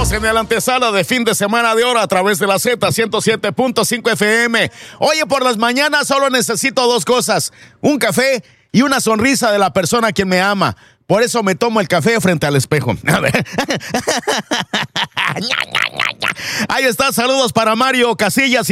Estamos en el antesala de fin de semana de hora a través de la Z107.5 FM. Oye, por las mañanas solo necesito dos cosas: un café y una sonrisa de la persona a quien me ama. Por eso me tomo el café frente al espejo. A ver. Ahí está, saludos para Mario Casillas.